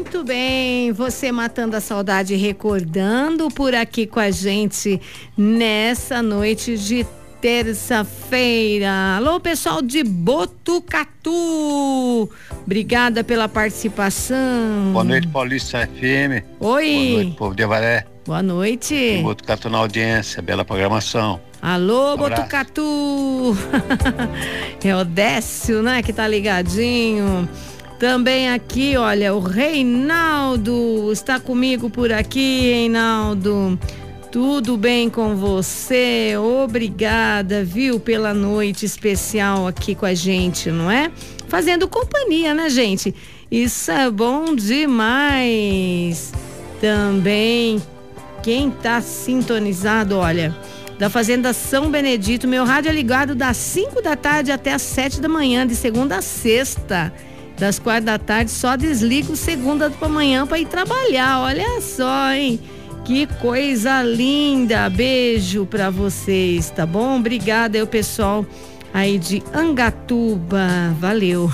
Muito bem, você matando a saudade, recordando por aqui com a gente nessa noite de terça-feira. Alô, pessoal de Botucatu, obrigada pela participação. Boa noite, Paulista FM. Oi. Boa noite, povo de Avaré. Boa noite. Em Botucatu na audiência, bela programação. Alô, Botucatu. É o Décio, né, que tá ligadinho. Também aqui, olha, o Reinaldo está comigo por aqui, Reinaldo. Tudo bem com você? Obrigada, viu, pela noite especial aqui com a gente, não é? Fazendo companhia, né, gente? Isso é bom demais. Também, quem tá sintonizado, olha, da Fazenda São Benedito, meu rádio é ligado das 5 da tarde até as 7 da manhã, de segunda a sexta. Das 4 da tarde só desligo segunda pra manhã pra ir trabalhar, olha só, hein? Que coisa linda, beijo pra vocês, tá bom? Obrigada aí o pessoal aí de Angatuba, valeu.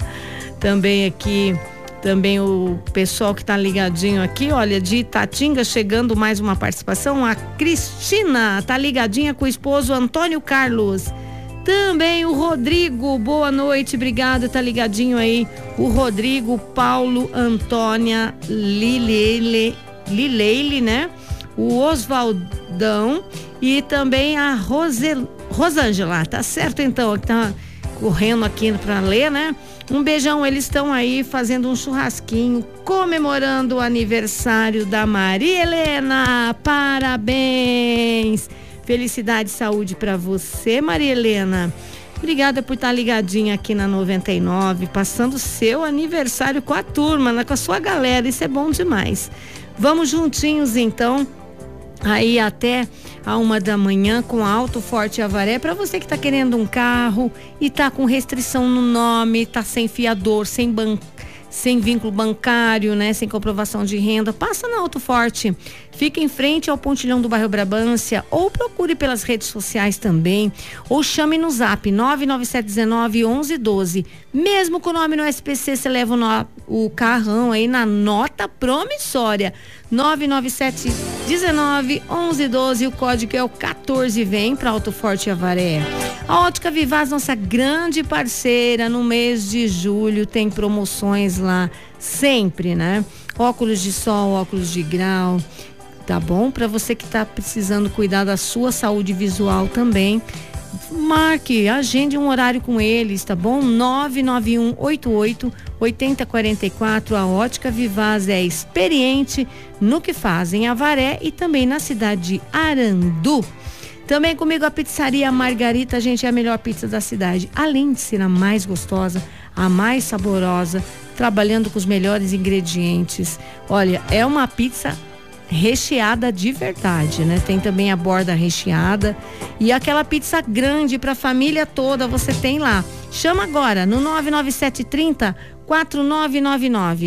Também aqui, também o pessoal que tá ligadinho aqui, olha, de Itatinga, chegando mais uma participação, a Cristina tá ligadinha com o esposo Antônio Carlos. Também o Rodrigo, boa noite, obrigado, tá ligadinho aí. O Rodrigo, Paulo, Antônia, Lileile, né? O Osvaldão e também a Rosângela, tá certo então, que tá correndo aqui pra ler, né? Um beijão, eles estão aí fazendo um churrasquinho, comemorando o aniversário da Maria Helena, parabéns! Felicidade e saúde para você, Maria Helena. Obrigada por estar ligadinha aqui na 99, passando seu aniversário com a turma, né, com a sua galera. Isso é bom demais. Vamos juntinhos, então, aí até a 1 da manhã com a Auto Forte Avaré. Para você que está querendo um carro e tá com restrição no nome, tá sem fiador, sem vínculo bancário, né? Sem comprovação de renda, passa na Auto Forte. Fica em frente ao pontilhão do bairro Brabância ou procure pelas redes sociais também ou chame no zap 997191112. Mesmo com o nome no SPC, você leva o carrão aí na nota promissória 997191112. O código é o 14. Vem para Auto Forte Avaré. A Ótica Vivaz, nossa grande parceira, no mês de julho tem promoções lá sempre, né? Óculos de sol, óculos de grau, tá bom? Para você que tá precisando cuidar da sua saúde visual também, marque, agende um horário com eles, tá bom? 99188-8044. A Ótica Vivaz é experiente no que fazem em Avaré e também na cidade de Arandu. Também comigo a pizzaria Margarita, gente, é a melhor pizza da cidade. Além de ser a mais gostosa, a mais saborosa, trabalhando com os melhores ingredientes. Olha, é uma pizza recheada de verdade, né? Tem também a borda recheada e aquela pizza grande para a família toda, você tem lá. Chama agora no 99730-4999,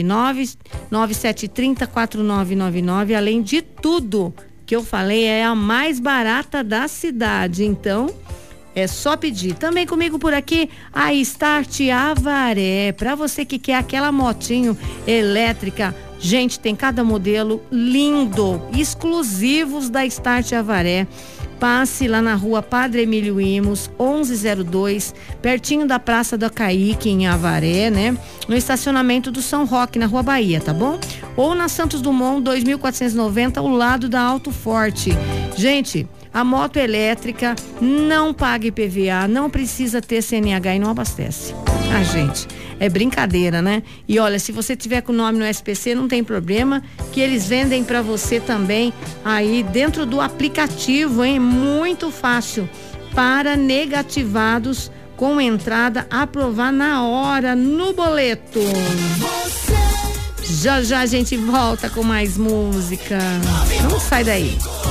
99730-4999. Além de tudo que eu falei, é a mais barata da cidade, então é só pedir. Também comigo por aqui a Start Avaré, para você que quer aquela motinho elétrica. Gente, tem cada modelo lindo, exclusivos da Start Avaré. Passe lá na rua Padre Emílio Imos, 1102, pertinho da Praça do Caique, em Avaré, né? No estacionamento do São Roque, na Rua Bahia, tá bom? Ou na Santos Dumont, 2490, ao lado da Auto Forte. Gente, a moto elétrica não paga IPVA, não precisa ter CNH e não abastece. Ah, gente, é brincadeira, né? E olha, se você tiver com o nome no SPC, não tem problema, que eles vendem para você também aí dentro do aplicativo, hein? Muito fácil para negativados com entrada aprovar na hora no boleto. Já já a gente volta com mais música. Não sai daí.